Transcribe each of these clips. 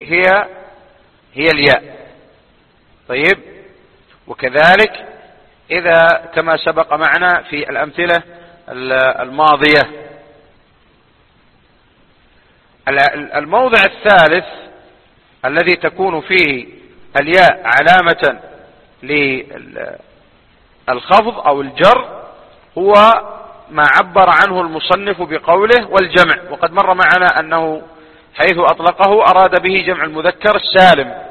هي الياء. طيب، وكذلك إذا كما سبق معنا في الأمثلة الماضية. الموضع الثالث الذي تكون فيه الياء علامة للخفض أو الجر هو ما عبر عنه المصنف بقوله والجمع، وقد مر معنا أنه حيث أطلقه أراد به جمع المذكر السالم.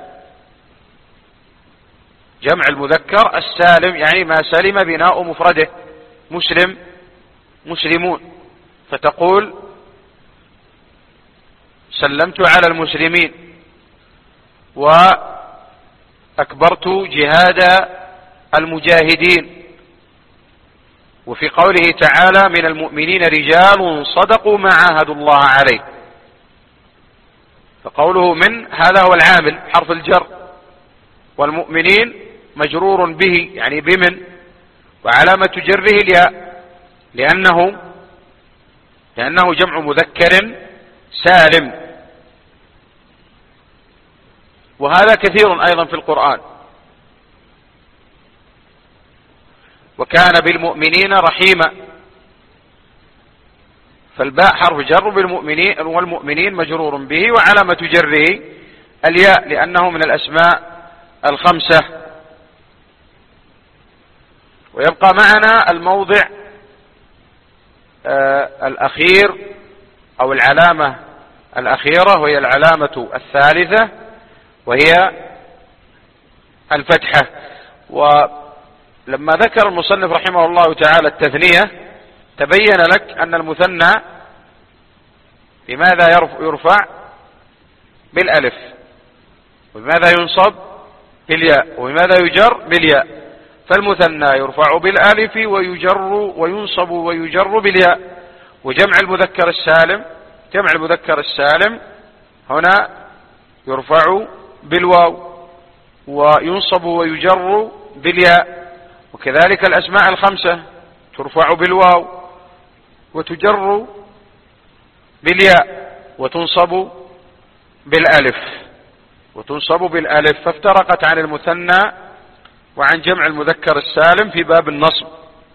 جمع المذكر السالم يعني ما سلم بناء مفرده، مسلم، مسلمون، فتقول سلمت على المسلمين، وأكبرت جهاد المجاهدين. وفي قوله تعالى من المؤمنين رجال صدقوا ما عاهدوا الله عليه، فقوله من هذا هو العامل حرف الجر، والمؤمنين مجرور به يعني بمن، وعلامة جره الياء لأنه جمع مذكر سالم. وهذا كثير أيضا في القرآن. وكان بالمؤمنين رحيما، فالباء حرف جر بالمؤمنين، والمؤمنين مجرور به، وعلامة جره الياء لأنه من الأسماء الخمسة. ويبقى معنا الموضع الأخير أو العلامة الأخيرة، وهي العلامة الثالثة، وهي الفتحة. ولما ذكر المصنف رحمه الله تعالى التثنية تبين لك أن المثنى بماذا يرفع؟ بالألف، وبماذا ينصب؟ بالياء، وبماذا يجر؟ بالياء. فالمثنى يرفع بالألف ويجر وينصب ويجر بالياء. وجمع المذكر السالم، جمع المذكر السالم هنا يرفع بالواو وينصب ويجر بالياء. وكذلك الأسماء الخمسة ترفع بالواو وتجر بالياء وتنصب بالألف، فافترقت عن المثنى وعن جمع المذكر السالم في باب النصب.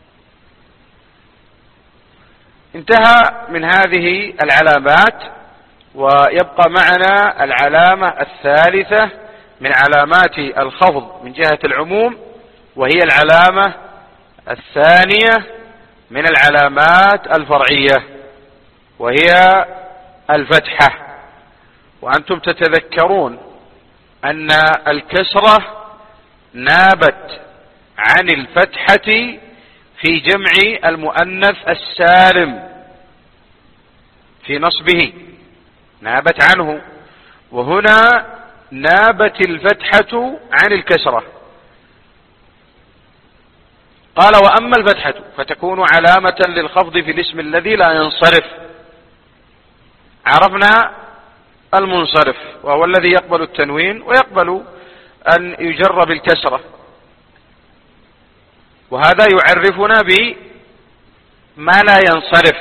انتهى من هذه العلامات، ويبقى معنا العلامة الثالثة من علامات الخفض من جهة العموم، وهي العلامة الثانية من العلامات الفرعية، وهي الفتحة. وأنتم تتذكرون أن الكسرة نابت عن الفتحة في جمع المؤنث السالم في نصبه، نابت عنه. وهنا نابت الفتحة عن الكسرة. قال وأما الفتحة فتكون علامة للخفض في الاسم الذي لا ينصرف. عرفنا المنصرف وهو الذي يقبل التنوين ويقبل أن يجر بالكسرة، وهذا يعرفنا بما لا ينصرف.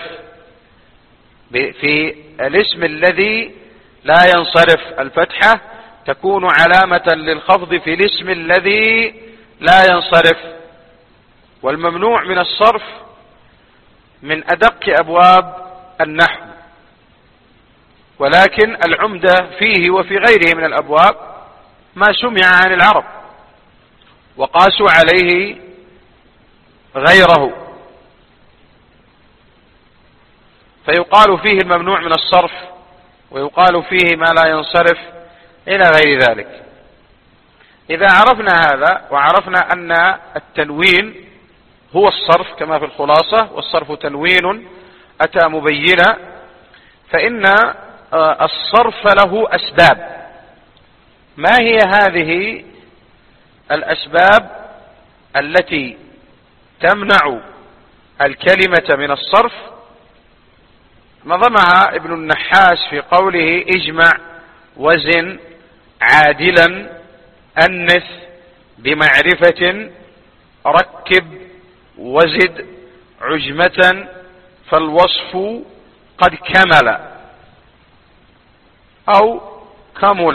في الاسم الذي لا ينصرف الفتحة تكون علامة للخفض في الاسم الذي لا ينصرف. والممنوع من الصرف من أدق أبواب النحو، ولكن العمدة فيه وفي غيره من الأبواب ما سمع عن العرب وقاسوا عليه غيره، فيقال فيه الممنوع من الصرف، ويقال فيه ما لا ينصرف إلى غير ذلك. إذا عرفنا هذا وعرفنا أن التنوين هو الصرف كما في الخلاصة، والصرف تنوين أتى مبينا، فإن الصرف له أسباب. ما هي هذه الأسباب التي تمنع الكلمة من الصرف؟ نظمها ابن النحاس في قوله اجمع وزن عادلا أنث بمعرفة ركب وزد عجمة فالوصف قد كمل أو كمل.